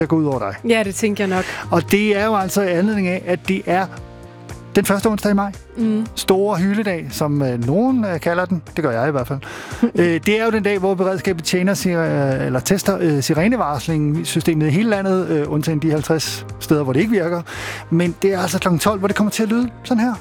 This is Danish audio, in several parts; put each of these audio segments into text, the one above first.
at gå ud over dig. Ja, det tænker jeg nok. Og det er jo altså i anledning af, at det er den første onsdag i maj. Store hyldedag, som nogen kalder den. Det gør jeg i hvert fald. Det er jo den dag, hvor beredskabet tester sirenevarslingssystemet i hele landet, undtagen de 50 steder, hvor det ikke virker. Men det er altså kl. 12, hvor det kommer til at lyde sådan her.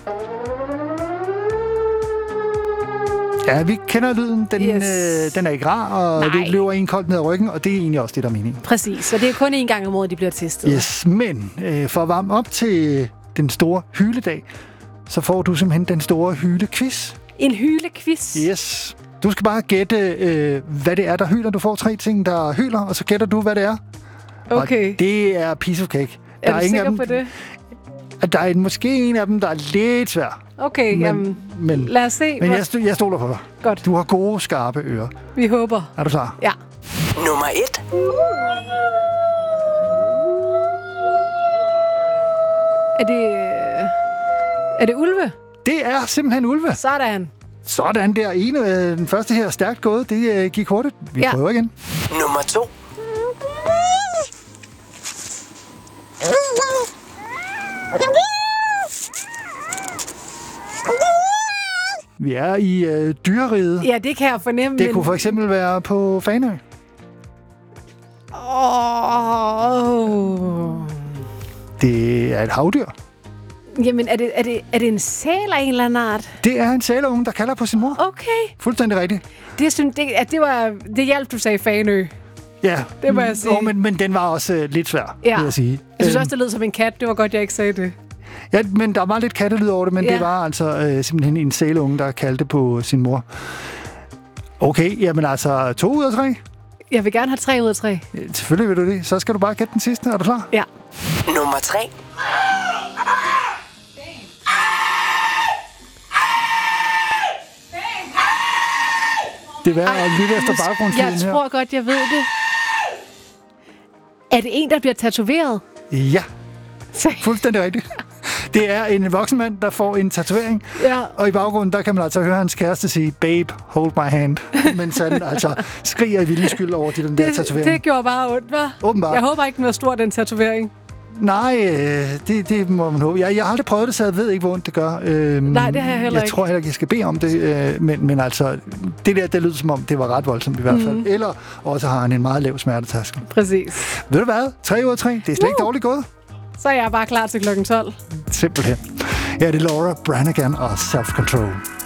Ja, vi kender lyden. Den er ikke rar, og det løber en koldt ned ad ryggen, og det er egentlig også det, der er meningen. Præcis, så det er kun én gang om året, de bliver testet. Yes, men for at varme op til den store hyledag, så får du simpelthen den store hylequiz. En hylequiz? Yes. Du skal bare gætte, hvad det er, der hyler. Du får 3 ting, der hyler, og så gætter du, hvad det er. Okay. Og det er piece of cake. Er du sikker på det? Der er måske en af dem, der er lidt svær. Okay, men lad os se. Men jeg stoler på dig. Godt. Du har gode, skarpe ører. Vi håber. Er du klar? Ja. Nummer 1. Er det ulve? Det er simpelthen ulve. Sådan der. Den første her er stærkt gået. Det gik hurtigt. Vi prøver igen. Nummer 2. Vi er i dyreriget. Ja, det kan jeg fornemme. Det kunne for eksempel være på Fanø. Det er et havdyr. Jamen, er det en sæl af en eller anden art? Det er en sælunge, der kalder på sin mor. Okay. Fuldstændig rigtigt. Det hjalp, du sagde Fanø. Ja. Det må jeg sige. Men den var også lidt svær, vil jeg sige. Jeg synes også, det lød som en kat. Det var godt, jeg ikke sagde det. Ja, men der var lidt kattelyd over det, men det var altså simpelthen en sælunge, der kaldte på sin mor. Okay, jamen altså 2 ud af 3. Jeg vil gerne have 3 ud af 3. Selvfølgelig vil du det. Så skal du bare gætte den sidste. Er du klar? Ja. Nummer 3. Det er værd at lytte efter baggrundslyden her. Jeg tror godt, jeg ved det. Er det en, der bliver tatoveret? Ja, fuldstændig rigtigt. Det er en voksen mand, der får en tatovering, og i baggrunden, der kan man altså høre hans kæreste sige, babe, hold my hand, mens han altså skriger i vilden skyld over den der tatovering. Det gjorde bare ondt, hva'? Åbenbart. Jeg håber ikke, den var stor, den tatovering. Nej, det må man håbe. Jeg har aldrig prøvet det, så jeg ved ikke, hvor ondt det gør. Nej, det har jeg heller ikke. Jeg tror heller ikke, jeg skal bede om det, men altså, det lyder som om, det var ret voldsomt i hvert fald. Eller også har han en meget lav smertetærskel. Præcis. Ved du hvad? 3 ud af 3. Det er slet ikke dårligt gået. Så er jeg bare klar til klokken 12. Simpelthen. Ja, det er Laura Branigan og Self Control.